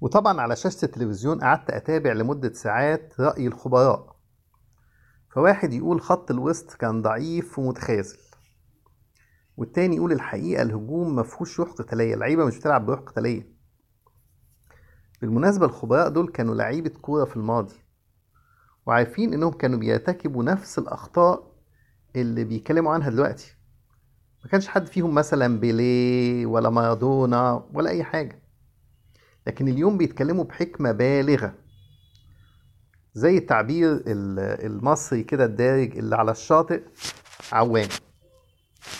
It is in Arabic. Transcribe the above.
وطبعا على شاشة التلفزيون قعدت أتابع لمدة ساعات رأي الخبراء. فواحد يقول خط الوسط كان ضعيف ومتخاذل، والتاني يقول الحقيقة الهجوم مفهوش روح قتالية، اللعيبة مش بتلعب بروح قتالية. بالمناسبة الخبراء دول كانوا لعيبة كورة في الماضي، وعارفين إنهم كانوا بيرتكبوا نفس الأخطاء اللي بيتكلموا عنها دلوقتي. ما كانش حد فيهم مثلا بيليه ولا مارادونا ولا أي حاجة، لكن اليوم بيتكلموا بحكمة بالغة، زي التعبير المصري كده الدارج اللي على الشاطئ عوام.